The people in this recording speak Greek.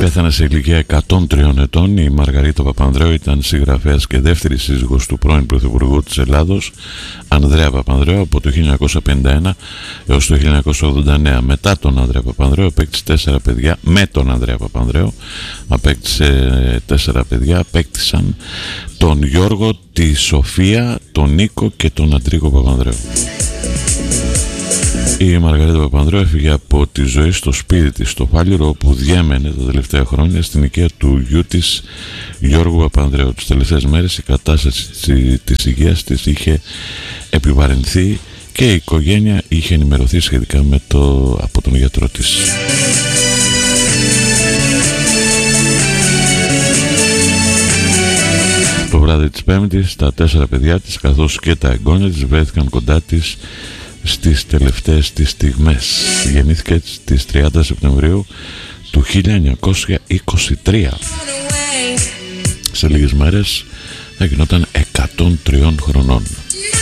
Πέθανε σε ηλικία 103 ετών. Η Μαργαρίτα Παπανδρέου ήταν συγγραφέας και δεύτερη σύζυγος του πρώην Πρωθυπουργού της Ελλάδος, Ανδρέα Παπανδρέου, από το 1951 έως το 1989. Μετά τον Ανδρέα Παπανδρέου απέκτησε 4 παιδιά. Με τον Ανδρέα Παπανδρέου απέκτησε 4 παιδιά. Απέκτησαν τον Γιώργο, τη Σοφία, τον Νίκο και τον Αντρίκο Παπανδρέου. Η Μαργαρίτα Παπανδρέου έφυγε από τη ζωή στο σπίτι της στο Φάληρο, όπου διέμενε τα τελευταία χρόνια στην οικία του γιού της Γιώργου Παπανδρέου. Τις τελευταίες μέρες η κατάσταση της υγείας της είχε επιβαρυνθεί και η οικογένεια είχε ενημερωθεί σχετικά από τον γιατρό της. Το βράδυ της Πέμπτης τα 4 παιδιά της καθώς και τα εγγόνια της βρέθηκαν κοντά της στις τελευταίες της στιγμές. Γεννήθηκε στις 30 Σεπτεμβρίου του 1923. Σε λίγες μέρες θα γινόταν 103 χρονών.